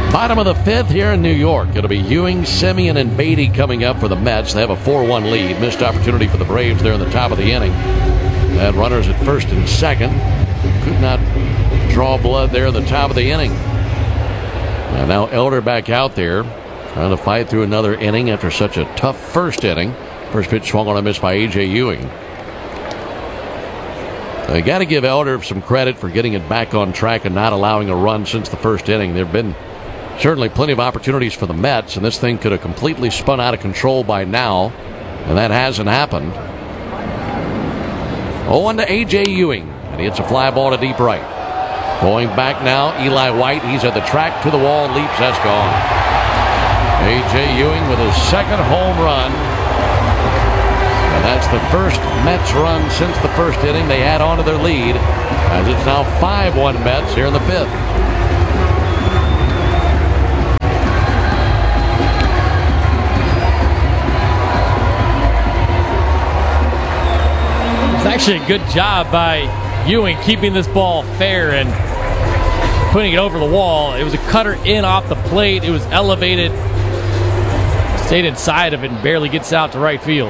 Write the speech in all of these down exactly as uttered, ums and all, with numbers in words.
Bottom of the fifth here in New York. It'll be Ewing, Simeon, and Beatty coming up for the Mets. They have a four one lead. Missed opportunity for the Braves there in the top of the inning. They had runners at first and second. Could not draw blood there in the top of the inning. And now Elder back out there, trying to fight through another inning after such a tough first inning. First pitch swung on a miss by A J. Ewing. You got to give Elder some credit for getting it back on track and not allowing a run since the first inning. There have been certainly plenty of opportunities for the Mets, and this thing could have completely spun out of control by now, and that hasn't happened. oh one to A J. Ewing, and he hits a fly ball to deep right. Going back now, Eli White. He's at the track, to the wall, leaps, that's gone. A J. Ewing with his second home run. And that's the first Mets run since the first inning. They add on to their lead as it's now five one Mets here in the fifth. It's actually a good job by Ewing keeping this ball fair and putting it over the wall. It was a cutter in off the plate. It was elevated, stayed inside of it, and barely gets out to right field.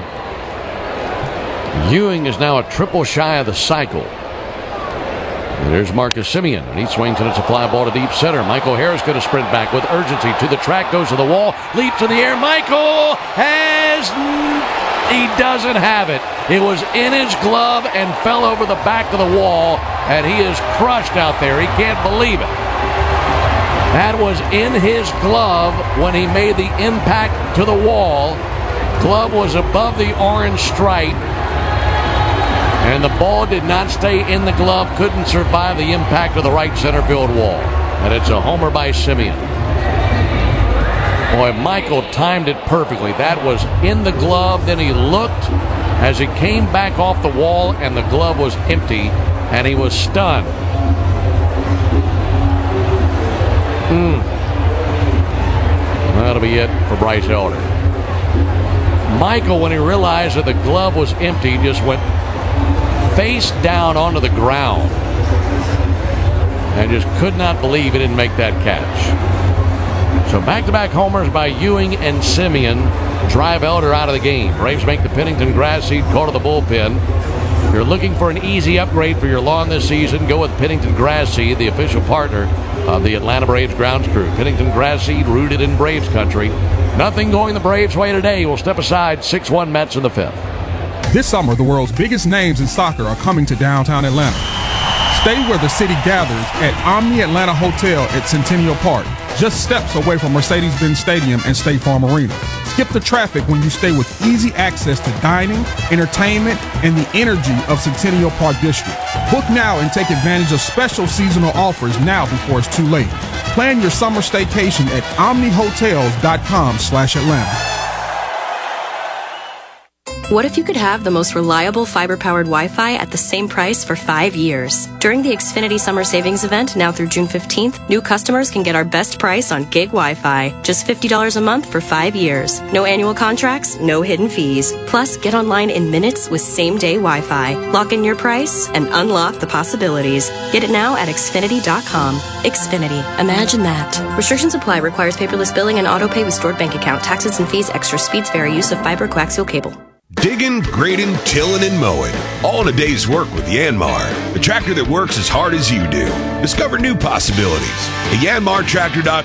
Ewing is now a triple shy of the cycle. And there's Marcus Simeon, and he swings and it's a fly ball to deep center. Michael Harris going to sprint back with urgency to the track, goes to the wall, leaps in the air. Michael has, he doesn't have it. It was in his glove and fell over the back of the wall, and he is crushed out there. He can't believe it. That was in his glove when he made the impact to the wall. Glove was above the orange stripe, and the ball did not stay in the glove, couldn't survive the impact of the right center field wall. And it's a homer by Simeon. Boy, Michael timed it perfectly. That was in the glove, then he looked as it came back off the wall, and the glove was empty, and he was stunned. Mm. That'll be it for Bryce Elder. Michael, when he realized that the glove was empty, just went face down onto the ground and just could not believe he didn't make that catch. So back-to-back homers by Ewing and Simeon drive Elder out of the game. Braves make the Pennington grass seed call to the bullpen. If you're looking for an easy upgrade for your lawn this season, go with Pennington Grass Seed, the official partner of the Atlanta Braves grounds crew. Pennington Grass Seed, rooted in Braves country. Nothing going the Braves' way today. We'll step aside. six one Mets in the fifth. This summer, the world's biggest names in soccer are coming to downtown Atlanta. Stay where the city gathers at Omni Atlanta Hotel at Centennial Park, just steps away from Mercedes-Benz Stadium and State Farm Arena. Skip the traffic when you stay with easy access to dining, entertainment, and the energy of Centennial Park District. Book now and take advantage of special seasonal offers now before it's too late. Plan your summer staycation at omnihotels.com slash Atlanta. What if you could have the most reliable fiber-powered Wi-Fi at the same price for five years? During the Xfinity Summer Savings Event, now through June fifteenth, new customers can get our best price on gig Wi-Fi. Just fifty dollars a month for five years. No annual contracts, no hidden fees. Plus, get online in minutes with same-day Wi-Fi. Lock in your price and unlock the possibilities. Get it now at Xfinity dot com. Xfinity. Imagine that. Restrictions apply. Requires paperless billing and auto pay with stored bank account. Taxes and fees. Extra speeds vary. Use of fiber coaxial cable. Digging, grading, tilling, and mowing. All in a day's work with Yanmar, the tractor that works as hard as you do. Discover new possibilities at yanmar tractor dot